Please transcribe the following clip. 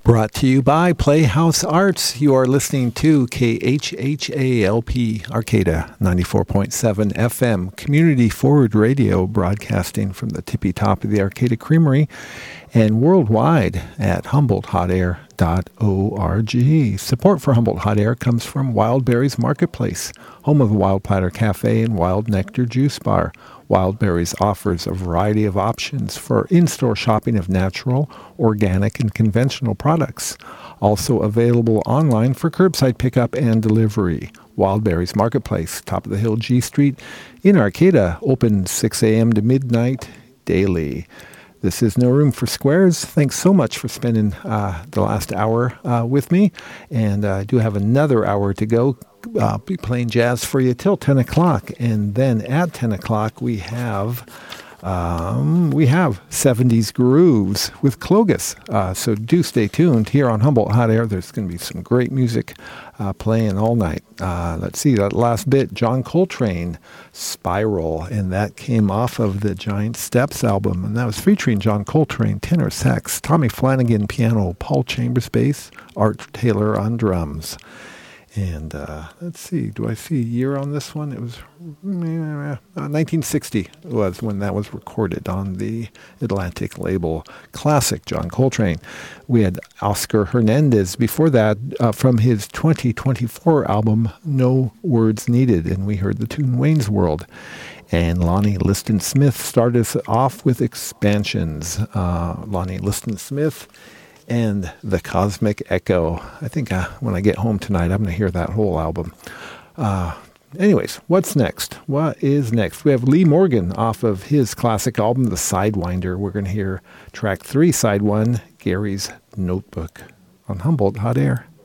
Brought to you by Playhouse Arts. You are listening to KHHALP Arcata 94.7 FM, community forward radio, broadcasting from the tippy top of the Arcata Creamery and worldwide at HumboldtHotAir.org. Support for Humboldt Hot Air comes from Wild Berries Marketplace, home of the Wild Platter Cafe and Wild Nectar Juice Bar. Wild Berries offers a variety of options for in-store shopping of natural, organic, and conventional products. Also available online for curbside pickup and delivery. Wild Berries Marketplace, top of the hill G Street in Arcata, open 6 a.m. to midnight daily. This is No Room for Squares. Thanks so much for spending the last hour with me. And I do have another hour to go. I'll be playing jazz for you till 10 o'clock. And then at 10 o'clock, we have 70s Grooves with Clogus. So do stay tuned here on Humboldt Hot Air. There's going to be some great music playing all night. Let's see, that last bit, John Coltrane, Spiral, and that came off of the Giant Steps album, and that was featuring John Coltrane, tenor sax, Tommy Flanagan, piano, Paul Chambers, bass, Art Taylor on drums. And let's see, do I see a year on this one? It was 1960 was when that was recorded on the Atlantic label. Classic John Coltrane. We had Oscar Hernandez before that from his 2024 album, No Words Needed, and we heard the tune Wayne's World. And Lonnie Liston Smith started us off with Expansions. Lonnie Liston Smith and The Cosmic Echo. I think when I get home tonight, I'm going to hear that whole album. Anyways, what's next? What is next? We have Lee Morgan off of his classic album, The Sidewinder. We're going to hear track 3, side 1, Gary's Notebook on Humboldt Hot Air.